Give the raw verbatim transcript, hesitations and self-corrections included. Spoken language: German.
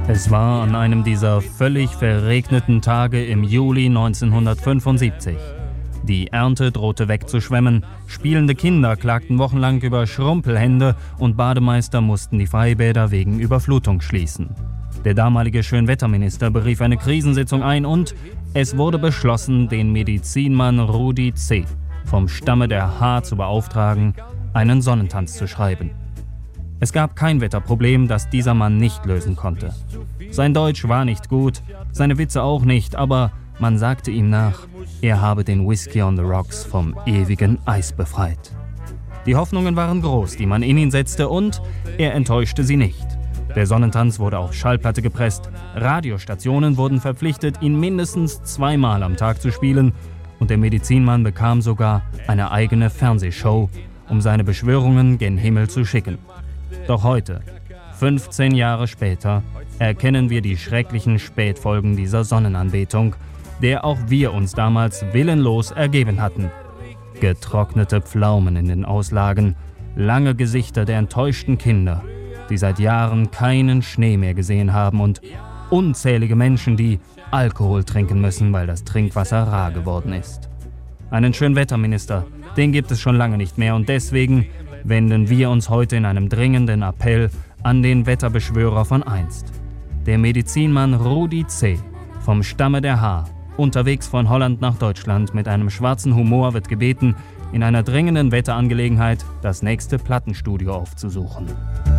Es war an einem dieser völlig verregneten Tage im Juli neunzehnhundertfünfundsiebzig. Die Ernte drohte wegzuschwemmen, spielende Kinder klagten wochenlang über Schrumpelhände und Bademeister mussten die Freibäder wegen Überflutung schließen. Der damalige Schönwetterminister berief eine Krisensitzung ein und es wurde beschlossen, den Medizinmann Rudi C. vom Stamme der H. zu beauftragen, einen Sonnentanz zu schreiben. Es gab kein Wetterproblem, das dieser Mann nicht lösen konnte. Sein Deutsch war nicht gut, seine Witze auch nicht, aber man sagte ihm nach, er habe den Whisky on the Rocks vom ewigen Eis befreit. Die Hoffnungen waren groß, die man in ihn setzte, und er enttäuschte sie nicht. Der Sonnentanz wurde auf Schallplatte gepresst, Radiostationen wurden verpflichtet, ihn mindestens zweimal am Tag zu spielen, und der Medizinmann bekam sogar eine eigene Fernsehshow, um seine Beschwörungen gen Himmel zu schicken. Doch heute, fünfzehn Jahre später, erkennen wir die schrecklichen Spätfolgen dieser Sonnenanbetung, der auch wir uns damals willenlos ergeben hatten. Getrocknete Pflaumen in den Auslagen, lange Gesichter der enttäuschten Kinder, die seit Jahren keinen Schnee mehr gesehen haben, und unzählige Menschen, die Alkohol trinken müssen, weil das Trinkwasser rar geworden ist. Einen Schönwetterminister, den gibt es schon lange nicht mehr, und deswegen wenden wir uns heute in einem dringenden Appell an den Wetterbeschwörer von einst. Der Medizinmann Rudi C. vom Stamme der H., unterwegs von Holland nach Deutschland mit einem schwarzen Humor, wird gebeten, in einer dringenden Wetterangelegenheit das nächste Plattenstudio aufzusuchen.